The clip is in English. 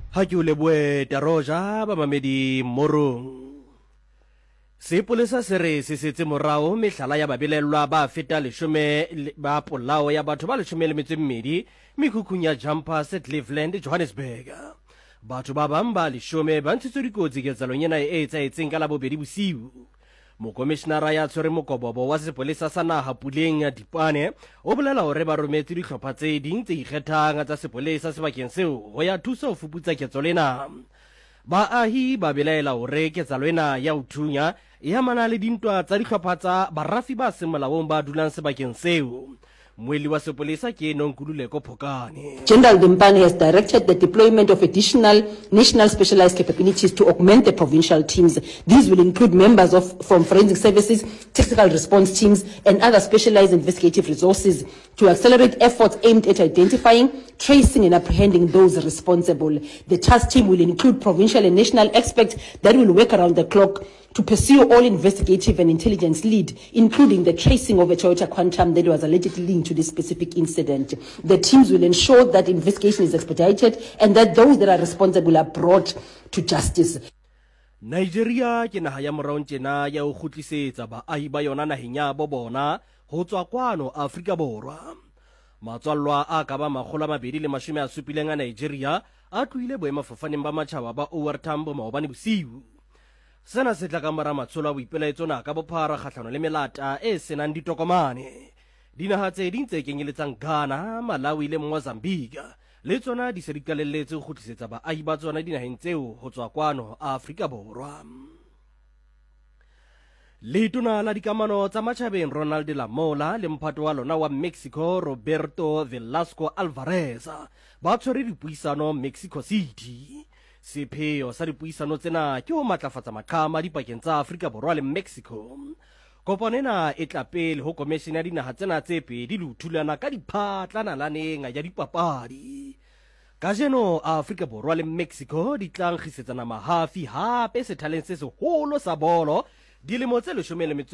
Ha ke o leboe Taroja ba mamedi morong. Sepolesa se re se setse morao mehlala ya babelelwa ba feta 10 ba polao ya batho ba 12 mekhukhung ya Jumpers Cleveland Johannesburg. Batho ba bang ba 10 ba ntshitswe dikotsi ketsalong ena e etsaetseng ka la bobedi bosiu. Mokomishenara ya tshwere mokobobo wa sepolesa sa naha Puleng Dipane o bolela hore ba rometse dihlopha tse ding tse ikgethang tsa sepolesa sebakeng seo ho ya thusa ho fuputsa ketso lena. Baahi ba belaela hore ketsalo ena ya ho thunya e amana le dintwa tsa dihlopha tsa barafi ba seng molaong ba dulang sebakeng seo. Mweli wa sepolesa ke Nonkululeko Phokane. General Dimpane has directed the deployment of additional national specialized capabilities to augment the provincial teams. These will include members from forensic services, technical response teams, and other specialized investigative resources to accelerate efforts aimed at identifying, tracing, and apprehending those responsible. The task team will include provincial and national experts that will work around the clock to pursue all investigative and intelligence lead, including the tracing of a Toyota Quantum that was allegedly linked to this specific incident. The teams will ensure that investigation is expedited and that those that are responsible are brought to justice. Nigeria ke naha ya morao tjena ya ho khutlisetsa baahi ba yona naheng ya bo bona ho tswa kwano Afrika Borwa. Matswallwa a ka ba 270 a Nigeria a tluile boemafofaneng ba matjhaba ba OR Tambo maobane bosiu. Sena se tla ka mora matsholo a boipelaetso na ka bophara kgahlano le melata e senang ditokomane. Dinaha tse ding tse kenyeletsang Ghana, Malawi le Mozambique le tsona di se di qalelletse ho kgutlisetsa baahi ba tsona dinaheng tseo ho tswa kwano Afrika Borwa. Letona la dikamano tsa matjhabeng Ronald Lamola le mphato wa lona wa Mexico Roberto Velasco Alvarez ba tshwere dipuisano Mexico City. Sepheo sa dipuisano tsena ke ho matlafatsa maqhama dipakeng tsa Afrika Borwa le Mexico. Kopanena e tla pele ho komishene ya dinaha tsena tse pedi le ho thulana ka diphatlananeng ya dipapadi. Kajeno Afrika Borwa le Mexico di tla nkgisetsana mahafi hape sethaleng se seholo sa bolo dilemo tse 10